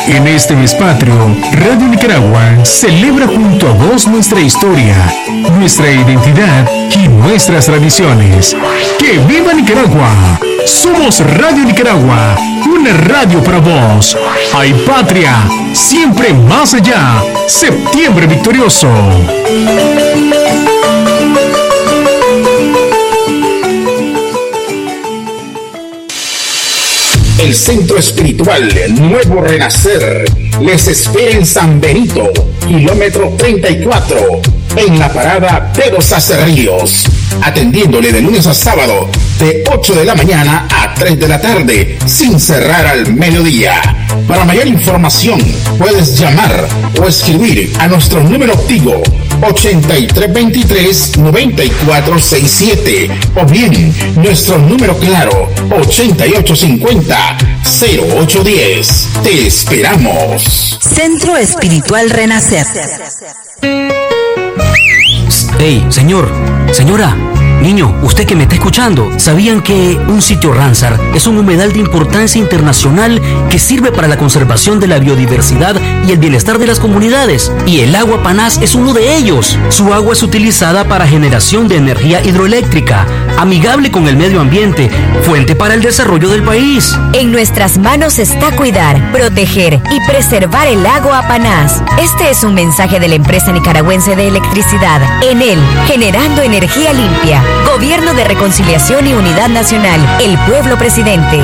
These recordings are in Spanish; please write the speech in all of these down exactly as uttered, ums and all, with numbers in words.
En este mes patrio, Radio Nicaragua celebra junto a vos nuestra historia, nuestra identidad y nuestras tradiciones. ¡Que viva Nicaragua! Somos Radio Nicaragua, una radio para vos. ¡Hay patria! Siempre más allá. Septiembre victorioso. El Centro Espiritual Nuevo Renacer les espera en San Benito, kilómetro treinta y cuatro, en la parada de los Acerríos, atendiéndole de lunes a sábado de ocho de la mañana a tres de la tarde, sin cerrar al mediodía. Para mayor información puedes llamar o escribir a nuestro número Tigo ochenta y tres veintitrés noventa y cuatro sesenta y siete o bien nuestro número claro ochenta y ocho cincuenta cero ocho diez. Te esperamos. Centro Espiritual Renacer. Hey, señor, señora, niño, usted que me está escuchando, ¿sabían que un sitio Ramsar es un humedal de importancia internacional que sirve para la conservación de la biodiversidad y el bienestar de las comunidades? Y el agua Panás es uno de ellos. Su agua es utilizada para generación de energía hidroeléctrica, amigable con el medio ambiente, fuente para el desarrollo del país. En nuestras manos está cuidar, proteger y preservar el agua Panás. Este es un mensaje de la empresa nicaragüense de electricidad, Enel, generando energía limpia. Gobierno de Reconciliación y Unidad Nacional. El pueblo presidente.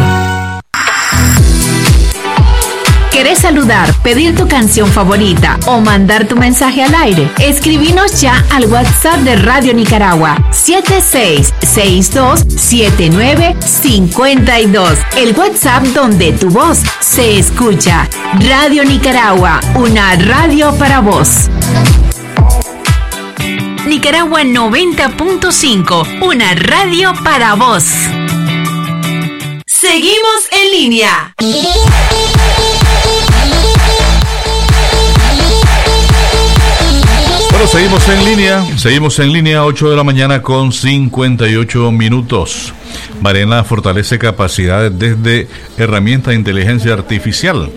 ¿Querés saludar, pedir tu canción favorita o mandar tu mensaje al aire? Escribinos ya al WhatsApp de Radio Nicaragua siete seis seis dos siete nueve cinco dos. El WhatsApp donde tu voz se escucha. Radio Nicaragua, una radio para vos. Nicaragua noventa punto cinco, una radio para vos. Seguimos en línea. Bueno, seguimos en línea, seguimos en línea, ocho de la mañana con cincuenta y ocho minutos. Marena fortalece capacidades desde herramientas de inteligencia artificial.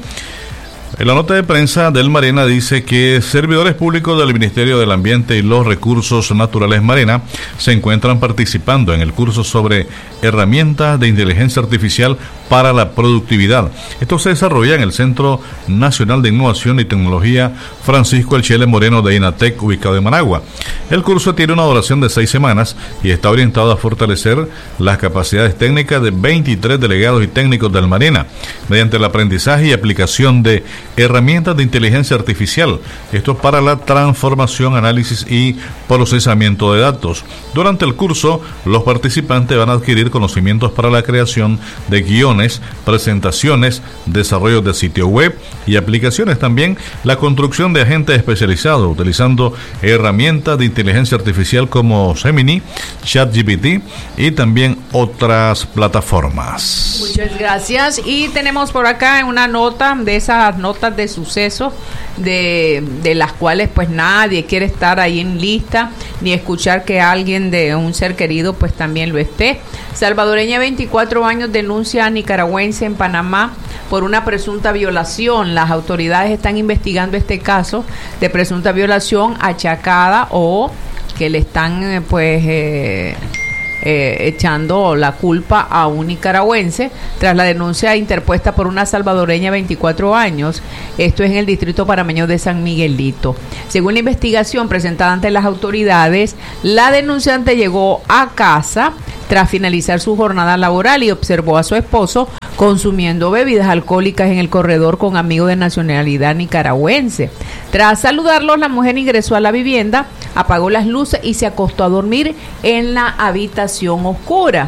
En la nota de prensa del Marena dice que servidores públicos del Ministerio del Ambiente y los Recursos Naturales Marena se encuentran participando en el curso sobre herramientas de inteligencia artificial para la productividad. Esto se desarrolla en el Centro Nacional de Innovación y Tecnología Francisco El Chele Moreno de INATEC, ubicado en Managua. El curso tiene una duración de seis semanas y está orientado a fortalecer las capacidades técnicas de veintitrés delegados y técnicos del Marena mediante el aprendizaje y aplicación de herramientas de inteligencia artificial. Esto es para la transformación, análisis y procesamiento de datos. Durante el curso, los participantes van a adquirir conocimientos para la creación de guiones, presentaciones, desarrollo de sitio web y aplicaciones. También la construcción de agentes especializados utilizando herramientas de inteligencia artificial como Gemini, ChatGPT y también otras plataformas. Muchas gracias. Y tenemos por acá una nota de esas notas de suceso de, de las cuales pues nadie quiere estar ahí en lista ni escuchar que alguien de un ser querido pues también lo esté. Salvadoreña de veinticuatro años denuncia a nicaragüense en Panamá por una presunta violación. Las autoridades están investigando este caso de presunta violación achacada o que le están eh, pues eh, Eh, echando la culpa a un nicaragüense tras la denuncia interpuesta por una salvadoreña de veinticuatro años. Esto es en el distrito panameño de San Miguelito. Según la investigación presentada ante las autoridades, la denunciante llegó a casa tras finalizar su jornada laboral y observó a su esposo consumiendo bebidas alcohólicas en el corredor con amigos de nacionalidad nicaragüense. Tras saludarlos, la mujer ingresó a la vivienda, apagó las luces y se acostó a dormir en la habitación oscura.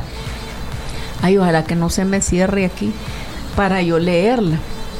Ay, ojalá que no se me cierre aquí para yo leerla.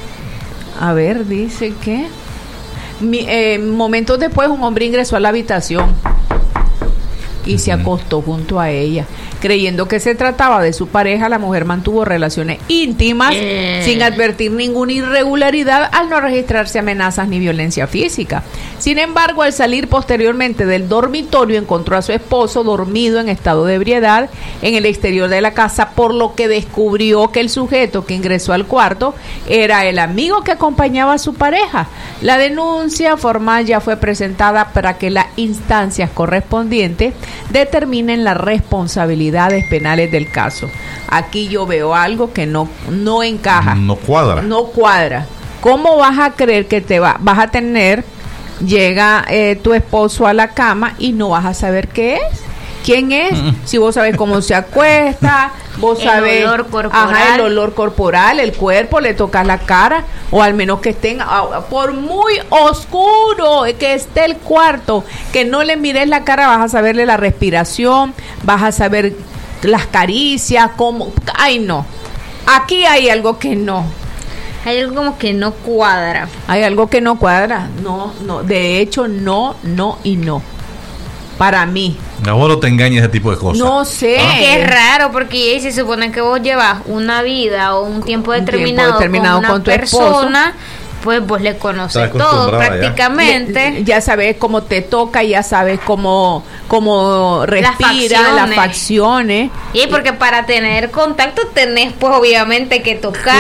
A ver, dice que Mi, eh, momentos después un hombre ingresó a la habitación. y uh-huh. se acostó junto a ella. Creyendo que se trataba de su pareja, la mujer mantuvo relaciones íntimas eh. sin advertir ninguna irregularidad al no registrarse amenazas ni violencia física. Sin embargo, al salir posteriormente del dormitorio, encontró a su esposo dormido en estado de ebriedad en el exterior de la casa, por lo que descubrió que el sujeto que ingresó al cuarto era el amigo que acompañaba a su pareja. La denuncia formal ya fue presentada para que las instancias correspondientes determinen las responsabilidades penales del caso. Aquí yo veo algo que no, no encaja. No cuadra. No cuadra. ¿Cómo vas a creer que te va, vas a tener, llega eh, tu esposo a la cama y no vas a saber qué es? ¿Quién es? Si vos sabés cómo se acuesta, vos el sabés olor corporal. Ajá, el olor corporal, el cuerpo, le tocas la cara, o al menos que estén, por muy oscuro que esté el cuarto, que no le mires la cara, vas a saberle la respiración, vas a saber las caricias, cómo, ay no, aquí hay algo que no. Hay algo como que no cuadra. Hay algo que no cuadra, no, no, de hecho no, no y no. Para mí. No, vos no te engañes ese tipo de cosas. No sé. Es que es raro porque se supone que vos llevas una vida o un tiempo determinado, un tiempo determinado con una con tu persona, esposo. Pues vos le conoces todo prácticamente. Ya. ya sabes cómo te toca, ya sabes cómo, cómo respira, las facciones. Las facciones. Y porque para tener contacto tenés pues obviamente que tocar.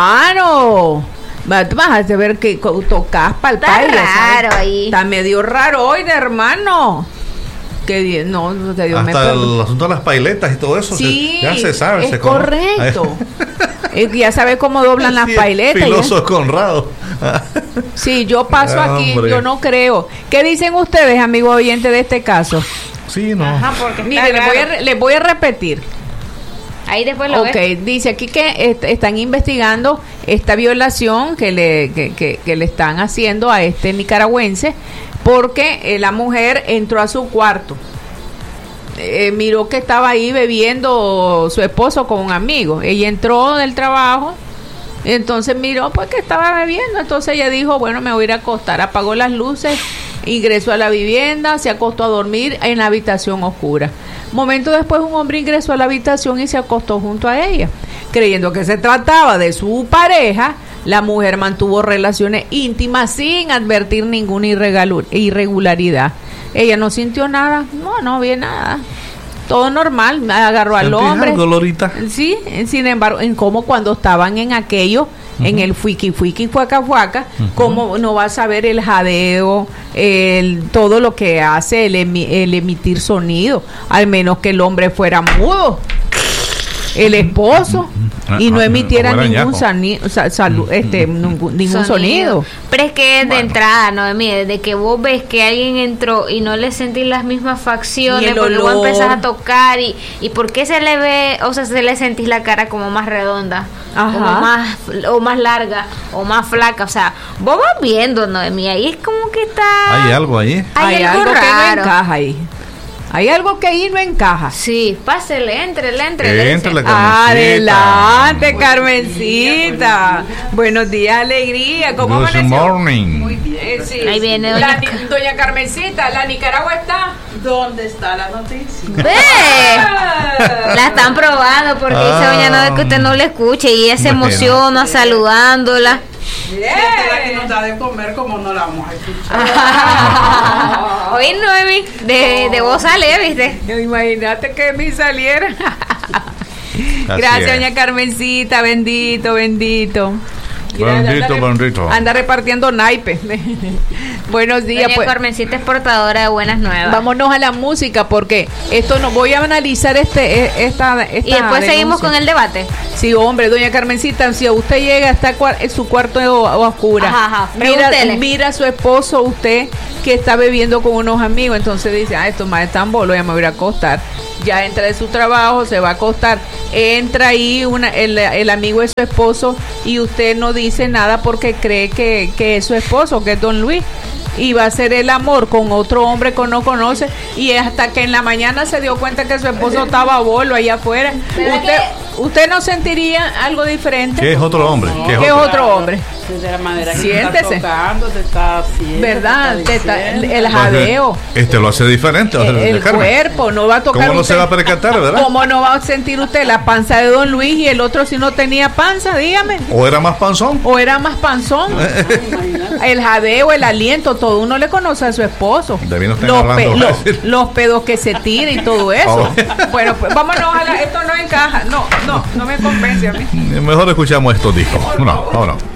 Claro. Vas a ver que tocas, palpar. Está raro ¿sabes? Ahí. Está medio raro hoy, de hermano. Que no, que Dios hasta me el asunto de las pailetas y todo eso sí, se, ya se sabe, es se correcto. Ya sabes cómo doblan las sí, pailetas. Filoso Conrado. Sí, yo paso ah, aquí, hombre. yo no creo. ¿Qué dicen ustedes, amigos oyentes de este caso? Sí, no. Ajá, porque mire, les voy, a, les voy a repetir. Ahí después lo Ok, ves. dice aquí que est- están investigando esta violación que le, que, que, que le están haciendo a este nicaragüense, porque eh, la mujer entró a su cuarto, eh, miró que estaba ahí bebiendo su esposo con un amigo, ella entró del trabajo, entonces miró pues que estaba bebiendo, entonces ella dijo, bueno, me voy a ir a acostar, apagó las luces, ingresó a la vivienda, se acostó a dormir en la habitación oscura. Momento después un hombre ingresó a la habitación y se acostó junto a ella. Creyendo que se trataba de su pareja, la mujer mantuvo relaciones íntimas sin advertir ninguna irregalu- irregularidad. Ella no sintió nada, no, no había nada. Todo normal, agarró al hombre. Algo, Lorita? Sí, sin embargo, en cómo cuando estaban en aquello, uh-huh. en el fuiqui, fuiqui, fuaca, fuaca, uh-huh. cómo no va a saber el jadeo, el, todo lo que hace el, emi, el emitir sonido, al menos que el hombre fuera mudo, el esposo, y no emitiera ningún sani, sa, salu, este, ningún, ningún sonido. sonido. Pero es que es de bueno. entrada, ¿no? De, mire, de que vos ves que alguien entró y no le sentís las mismas facciones, porque vos empezás a tocar y, y ¿por qué se le ve, o sea, se le sentís la cara como más redonda? Ajá. Como más, o más larga, o más flaca, o sea, vos vas viendo, Noemí, ahí es como que está... Hay algo ahí. Hay, Hay algo, algo que no encaja ahí. Hay algo que ahí no encaja. Sí, pásele, entrele, entrele. Entrele, Carmencita. Adelante, Carmencita. Buenos días, alegría. ¿Cómo Good amaneció? morning. Muy bien, sí. Ahí viene doña, doña, la, doña Carmencita, ¿la Nicaragua está? ¿Dónde está la noticia? ¡Ve! La están probando porque ah, dice doña Nada que usted no le escuche y ella se emociona saludándola. Yeah. Si esta es la que nos da de comer, como no la vamos a escuchar. Oye, Noemi, de, de vos sale, ¿viste? Imagínate que me saliera. Gracias, doña Carmencita, bendito, bendito. Bendito, anda, bendito. Anda repartiendo naipes. Buenos días. Doña pues, Carmencita es portadora de buenas nuevas. Vámonos a la música porque esto no voy a analizar este esta, esta y después denuncia. Seguimos con el debate. Sí, hombre, doña Carmencita, si usted llega hasta en su cuarto oscura, ajá, ajá. mira, mira a su esposo, usted que está bebiendo con unos amigos, entonces dice, ah, estos más están bolos, ya me voy a acostar. Ya entra de su trabajo, se va a acostar, entra ahí una, el, el amigo de su esposo y usted no dice nada porque cree que, que es su esposo, que es don Luis. y va a hacer el amor con otro hombre que no conoce, y hasta que en la mañana se dio cuenta que su esposo estaba bolo allá afuera. Usted, usted no sentiría algo diferente. ¿Qué es otro hombre? ¿Qué es otro, otro hombre? De la manera que siéntese. Te está tocando, te está haciendo, ¿verdad? te está Te está, el jadeo. Este lo hace diferente. El, el cuerpo no va a tocar. ¿Cómo no usted? se va a percatar, verdad? ¿Cómo no va a sentir usted la panza de Don Luis y el otro si no tenía panza? Dígame. ¿O era más panzón? ¿O era más panzón? El jadeo, el aliento, todo uno le conoce a su esposo. Los, pe los, los pedos que se tira y todo eso. Oh. Bueno, pues vámonos a la, esto no encaja. No, no, no me convence a mí. Mejor escuchamos estos discos. No, no, no.